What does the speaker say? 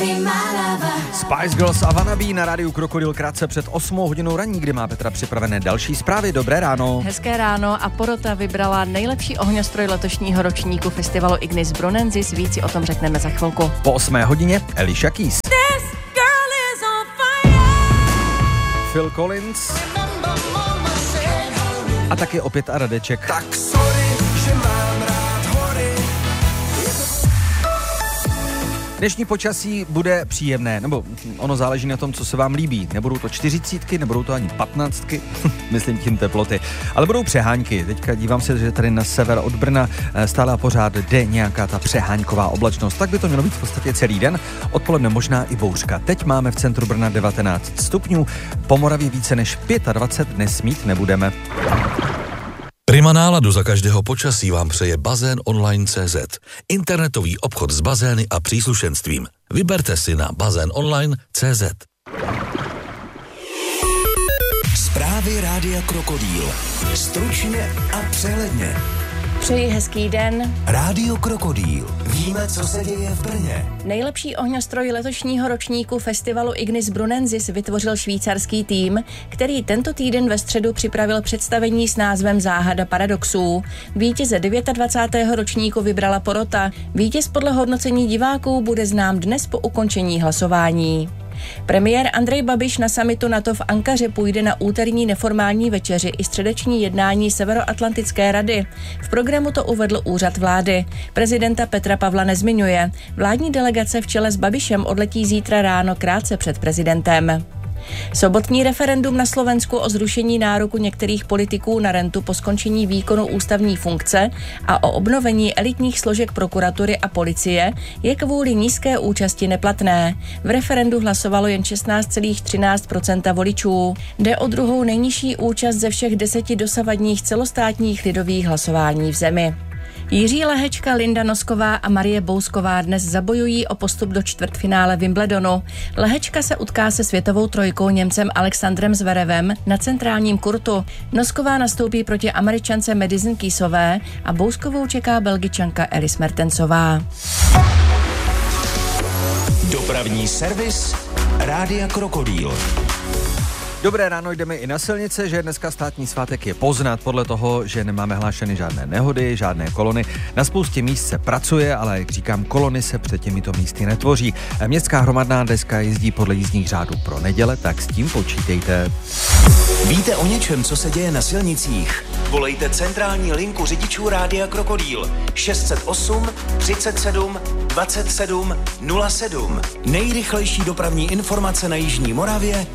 Spice Girls a Wannabe na rádiu Krokodil krátce před 8 hodinou ranní, kdy má Petra připravené další zprávy. Dobré ráno. Hezké ráno a porota vybrala nejlepší ohňostroj letošního ročníku festivalu Ignis Brunensis. Víc si o tom řekneme za chvilku. Po 8 hodině Alicia Keys. Phil Collins. A taky opět a Radeček. Tak sorry, že mám rád hory. Dnešní počasí bude příjemné, nebo ono záleží na tom, co se vám líbí. Nebudou to 40, nebudou to ani 15, myslím tím teploty, ale budou přehánky. Teďka dívám se, že tady na sever od Brna stále a pořád jde nějaká ta přehánková oblačnost. Tak by to mělo být v podstatě celý den. Odpoledne možná i bouřka. Teď máme v centru Brna 19 stupňů, po Moravě více než 25 dnes mít nebudeme. Prima náladu za každého počasí vám přeje Bazén Online.cz. Internetový obchod s bazény a příslušenstvím. Vyberte si na bazénonline.cz. Zprávy Rádia Krokodýl. Stručně a přehledně. Přeji hezký den. Rádio Krokodýl. Víme, co se děje v Brně. Nejlepší ohňostroj letošního ročníku festivalu Ignis Brunensis vytvořil švýcarský tým, který tento týden ve středu připravil představení s názvem Záhada paradoxů. Vítěze 29. ročníku vybrala porota. Vítěz podle hodnocení diváků bude znám dnes po ukončení hlasování. Premiér Andrej Babiš na summitu NATO v Ankaře půjde na úterní neformální večeři i středeční jednání Severoatlantické rady. V programu to uvedl úřad vlády. Prezidenta Petra Pavla nezmiňuje. Vládní delegace v čele s Babišem odletí zítra ráno krátce před prezidentem. Sobotní referendum na Slovensku o zrušení nároku některých politiků na rentu po skončení výkonu ústavní funkce a o obnovení elitních složek prokuratury a policie je kvůli nízké účasti neplatné. V referendu hlasovalo jen 16,13% voličů. Jde o druhou nejnižší účast ze všech 10 dosavadních celostátních lidových hlasování v zemi. Jiří Lehečka, Linda Nosková a Marie Bousková dnes zabojují o postup do čtvrtfinále Wimbledonu. Lehečka se utká se světovou trojkou Němcem Alexandrem Zverevem na centrálním kurtu. Nosková nastoupí proti Američance Madison Keysové a Bouskovou čeká Belgičanka Elis Mertensová. Dopravní servis Rádia Krokodýl. Dobré ráno, jdeme i na silnice, že dneska státní svátek je poznat podle toho, že nemáme hlášeny žádné nehody, žádné kolony. Na spoustě míst se pracuje, ale jak říkám, kolony se před těmito místy netvoří. Městská hromadná deska jezdí podle jízdních řádů pro neděle, tak s tím počítejte. Víte o něčem, co se děje na silnicích? Volejte centrální linku řidičů Rádia Krokodýl 608 37 27 07. Nejrychlejší dopravní informace na jižní Moravě